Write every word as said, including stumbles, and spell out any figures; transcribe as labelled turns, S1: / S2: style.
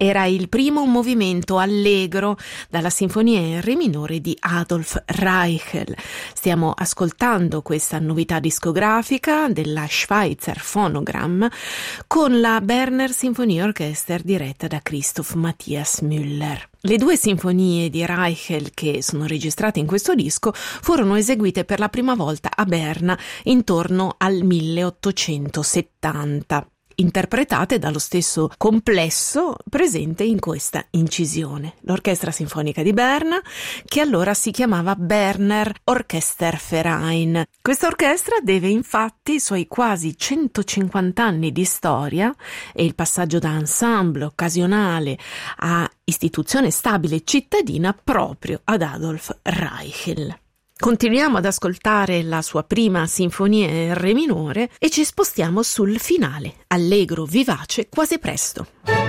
S1: Era il primo movimento allegro dalla sinfonia in re minore di Adolf Reichel. Stiamo ascoltando questa novità discografica della Schweizer Phonogram con la Berner Sinfonieorchester diretta da Christoph Matthias Müller. Le due sinfonie di Reichel che sono registrate in questo disco furono eseguite per la prima volta a Berna intorno al milleottocentosettanta, interpretate dallo stesso complesso presente in questa incisione, l'Orchestra Sinfonica di Berna, che allora si chiamava Berner Orchesterverein. Questa orchestra deve infatti i suoi quasi centocinquanta anni di storia e il passaggio da ensemble occasionale a istituzione stabile cittadina proprio ad Adolf Reichel. Continuiamo ad ascoltare la sua prima sinfonia in re minore e ci spostiamo sul finale, allegro, vivace, quasi presto.